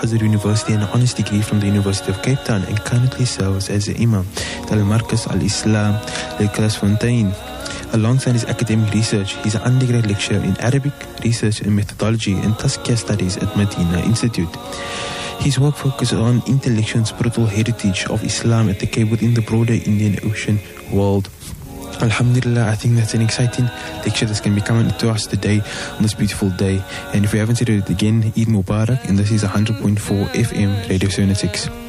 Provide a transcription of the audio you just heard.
Al-Azhar University and an honours degree from the University of Cape Town, and currently serves as the Imam at Al-Markaz Al-Islam Le Clairefontaine. Alongside his academic research, he's an undergrad lecturer in Arabic research and methodology and Tazkiyah studies at Medina Institute. His work focuses on intellectual and spiritual heritage of Islam at the Cape within the broader Indian Ocean world. Alhamdulillah, I think that's an exciting lecture that's going to be coming to us today on this beautiful day. And if we haven't said it again, Eid Mubarak, and this is 100.4 FM Radio 76.